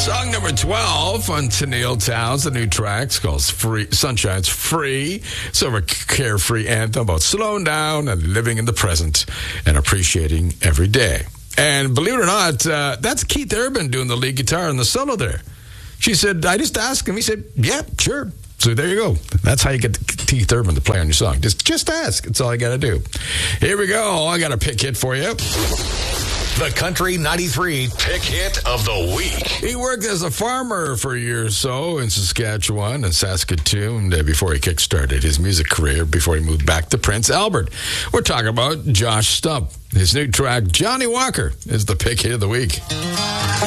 Song number 12 on Tennille Towns. The new track's called Sunshine's Free. It's sort of a carefree anthem about slowing down and living in the present and appreciating every day. And believe it or not, that's Keith Urban doing the lead guitar and the solo there. She said, I just asked him. He said, yeah, sure. So there you go. That's how you get Keith Urban to play on your song. Just ask. That's all I got to do. Here we go. I got a pick hit for you. The Country 93 Pick Hit of the Week. He worked as a farmer for a year or so in Saskatchewan and Saskatoon before he kickstarted his music career before he moved back to Prince Albert. We're talking about Josh Stump. His new track, Johnny Walker, is the Pick Hit of the Week.